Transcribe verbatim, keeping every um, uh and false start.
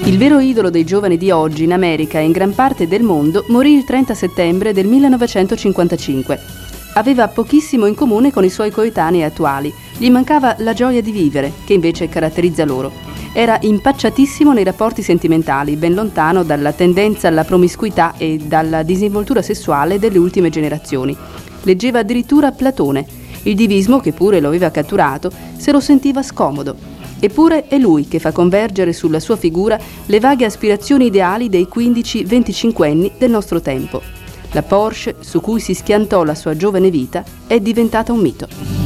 Il vero idolo dei giovani di oggi in America e in gran parte del mondo morì il trenta settembre del millenovecentocinquantacinque. Aveva pochissimo in comune con i suoi coetanei attuali, gli mancava la gioia di vivere, che invece caratterizza loro. Era impacciatissimo nei rapporti sentimentali, ben lontano dalla tendenza alla promiscuità e dalla disinvoltura sessuale delle ultime generazioni. Leggeva addirittura Platone. Il divismo, che pure lo aveva catturato, se lo sentiva scomodo. Eppure è lui che fa convergere sulla sua figura le vaghe aspirazioni ideali dei quindici venticinquenni del nostro tempo. La Porsche, su cui si schiantò la sua giovane vita, è diventata un mito.